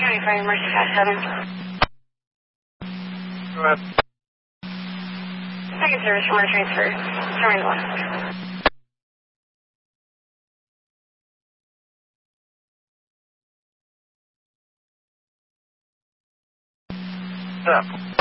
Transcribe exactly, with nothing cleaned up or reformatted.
ninety-five, Mercy five seven. Go ahead. Second service, you want to transfer. Turn left. Step.